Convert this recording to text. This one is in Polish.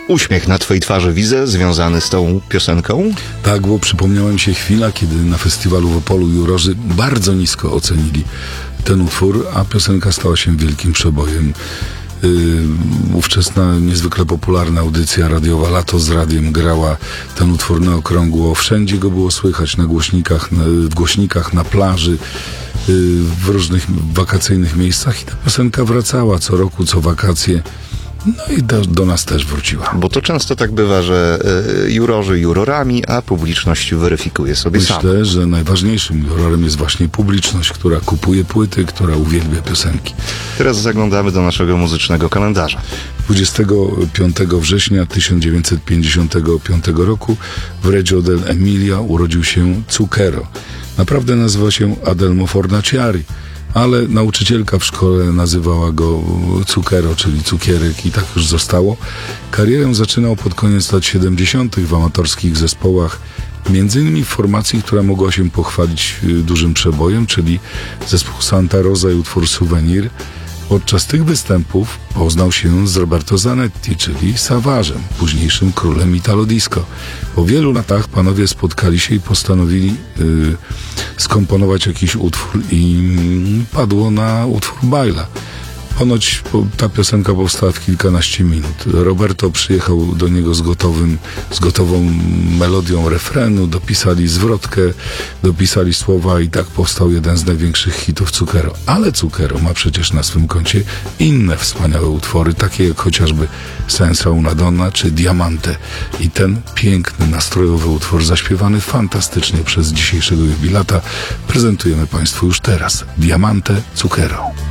Uśmiech na twojej twarzy widzę, związany z tą piosenką? Tak, bo przypomniała mi się chwila, kiedy na festiwalu w Opolu jurorzy bardzo nisko ocenili ten utwór, a piosenka stała się wielkim przebojem. Ówczesna, niezwykle popularna audycja radiowa Lato z Radiem grała ten utwór na okrągło. Wszędzie go było słychać na głośnikach, w głośnikach, na plaży, w różnych wakacyjnych miejscach i ta piosenka wracała co roku, co wakacje. No i do nas też wróciła. Bo to często tak bywa, że jurorzy jurorami, a publiczność weryfikuje sobie sama. Myślę, że najważniejszym jurorem jest właśnie publiczność, która kupuje płyty, która uwielbia piosenki. Teraz zaglądamy do naszego muzycznego kalendarza. 25 września 1955 roku w Reggio dell'Emilia urodził się Zucchero. Naprawdę nazywa się Adelmo Fornaciari, ale nauczycielka w szkole nazywała go Zucchero, czyli cukierek, i tak już zostało. Karierę zaczynał pod koniec lat 70. w amatorskich zespołach, między innymi w formacji, która mogła się pochwalić dużym przebojem, czyli zespół Santa Rosa i utwór Souvenir. Podczas tych występów poznał się z Roberto Zanetti, czyli Savage'em, późniejszym królem Italo Disco. Po wielu latach panowie spotkali się i postanowili skomponować jakiś utwór i padło na utwór Baila. Ponoć ta piosenka powstała w kilkanaście minut. Roberto przyjechał do niego z gotową melodią refrenu, dopisali zwrotkę, dopisali słowa i tak powstał jeden z największych hitów Zucchero. Ale Zucchero ma przecież na swym koncie inne wspaniałe utwory, takie jak chociażby Senza una donna czy Diamante. I ten piękny, nastrojowy utwór, zaśpiewany fantastycznie przez dzisiejszego jubilata, prezentujemy Państwu już teraz. Diamante, Zucchero.